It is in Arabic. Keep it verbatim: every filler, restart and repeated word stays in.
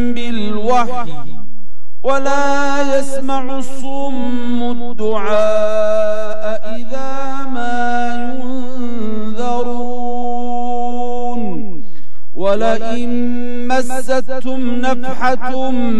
بالوحي ولا يسمع الصم الدعاء إذا ما ينذرون ولئن مستهم نفحة